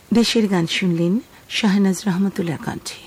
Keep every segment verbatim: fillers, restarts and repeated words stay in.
দেশের গান শুনলেন শাহনাজ রহমতুল্লাহ কণ্ঠে।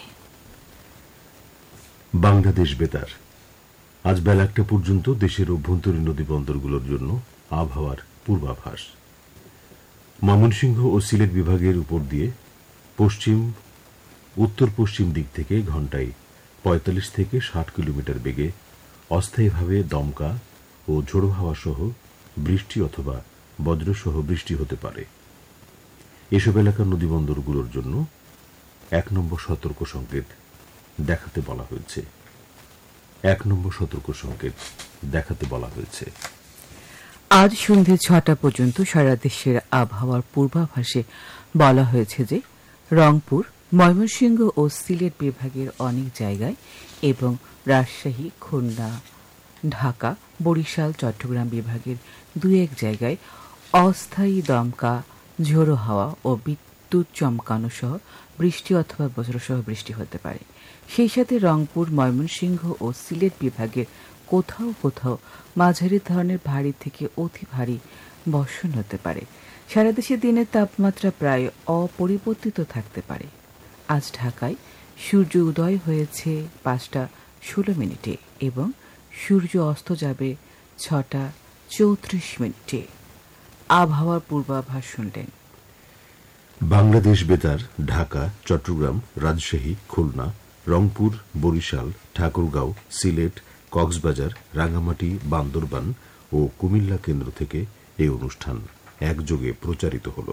বাংলাদেশ বেতার আজ বেলা একটা পর্যন্ত দেশের অভ্যন্তরীণ নদী বন্দরগুলোর জন্য আবহাওয়ার পূর্বাভাস। ময়মনসিংহ ও সিলেট বিভাগের উপর দিয়ে পশ্চিম উত্তর পশ্চিম দিক থেকে ঘণ্টায় পঁয়তাল্লিশ থেকে ষাট কিলোমিটার বেগে অস্থায়ীভাবে দমকা ও ঝোড়ো হাওয়া সহ বৃষ্টি অথবা বজ্রসহ বৃষ্টি হতে পারে। এসব এলাকার নদীবন্দরগুলোর জন্য এক নম্বর সতর্ক সংকেত দেখাতে বলা হয়েছে এক নম্বর সতর্ক সংকেত দেখাতে বলা হয়েছে আজ সন্ধ্যে ছটা পর্যন্ত সারা দেশের আবহাওয়ার পূর্বাভাসে বলা হয়েছে যে রংপুর, ময়মনসিংহ ও সিলেট বিভাগের অনেক জায়গায় এবং রাজশাহী, খুলনা, ঢাকা, বরিশাল, চট্টগ্রাম বিভাগের দু এক জায়গায় অস্থায়ী দমকা, ঝোড়ো হাওয়া ও বিদ্যুৎ চমকানো সহ বৃষ্টি অথবা বজ্রসহ বৃষ্টি হতে পারে। সেই সাথে রংপুর, ময়মনসিংহ ও সিলেট বিভাগের কোথাও কোথাও মাঝারি ধরনের ভারী থেকে অতি ভারী বর্ষণ হতে পারে। সারা দেশে দিনের তাপমাত্রা প্রায় অপরিবর্তিত থাকতে পারে। আজ ঢাকায় সূর্য উদয় হয়েছে পাঁচটা ষোলো মিনিটে এবং সূর্য অস্ত যাবে ছটা চৌত্রিশ মিনিটে। আবহাওয়ার পূর্বাভাস শুনলেন। বাংলাদেশ বেতার ঢাকা, চট্টগ্রাম, রাজশাহী, খুলনা, রংপুর, বরিশাল, ঠাকুরগাঁও, সিলেট, কক্সবাজার, রাঙ্গামাটি, বান্দরবান ও কুমিল্লা কেন্দ্র থেকে এই অনুষ্ঠান একযোগে প্রচারিত হল।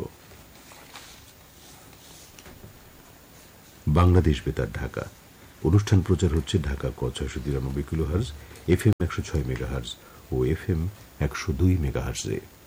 বাংলাদেশ বেতার ঢাকা অনুষ্ঠান প্রচার হচ্ছে ঢাকা ক ছয়শো তিরানব্বই কিলোহার্জ, এফ এম একশো ছয় মেগাহার্জ ও এফ এম একশো দুই মেগাহার্জে।